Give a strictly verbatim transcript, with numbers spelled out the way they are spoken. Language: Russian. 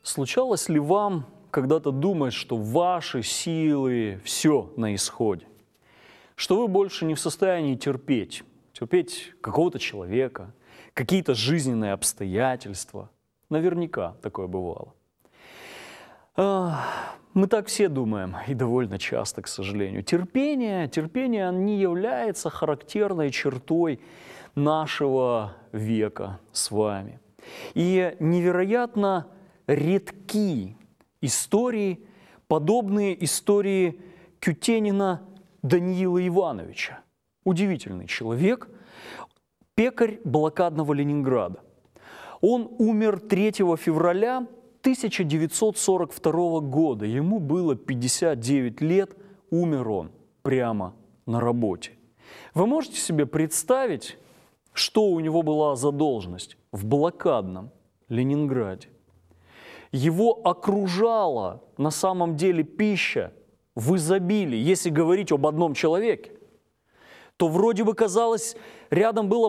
Случалось ли вам когда-то думать, что ваши силы все на исходе? Что вы больше не в состоянии терпеть, терпеть какого-то человека, какие-то жизненные обстоятельства? Наверняка такое бывало. Мы так все думаем, и довольно часто, к сожалению. Терпение, терпение не является характерной чертой нашего века с вами. И невероятно редки истории, подобные истории Кютенина Даниила Ивановича. Удивительный человек, пекарь блокадного Ленинграда. Он умер третьего февраля тысяча девятьсот сорок второго года. Ему было пятьдесят девять лет, умер он прямо на работе. Вы можете себе представить, что у него была за должность в блокадном Ленинграде? Его окружала на самом деле пища в изобилии. Если говорить об одном человеке, то вроде бы казалось, рядом было